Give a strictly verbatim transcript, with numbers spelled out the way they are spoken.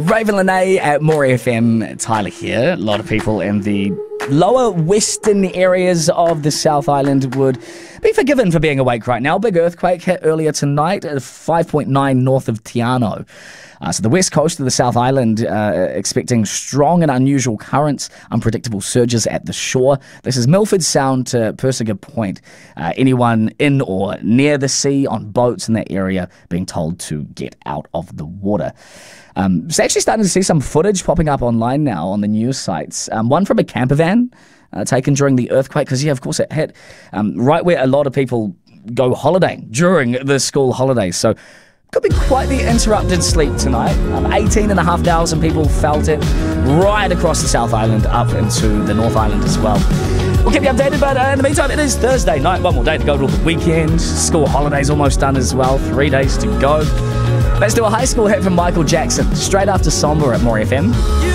Raven Lene at More F M. Tyler here. A lot of people in the lower western areas of the South Island would be forgiven for being awake right now. Big earthquake hit earlier tonight at five point nine north of Te Anau. Uh, so the west coast of the South Island uh, expecting strong and unusual currents, unpredictable surges at the shore. This is Milford Sound to Persiga Point. Uh, anyone in or near the sea on boats in that area being told to get out of the water. Um, it's actually starting to see some footage popping up online now on the news sites. Um, one from a camper van uh, taken during the earthquake, because, yeah, of course it hit um, right where a lot of people go holidaying during the school holidays. So could be quite the interrupted sleep tonight. Um, eighteen and a half thousand people felt it right across the South Island up into the North Island as well. We'll keep you updated, but uh, in the meantime, it is Thursday night. One more day to go to the weekend. School holidays almost done as well. Three days to go. Let's do a high school hit from Michael Jackson straight after Somber at More F M.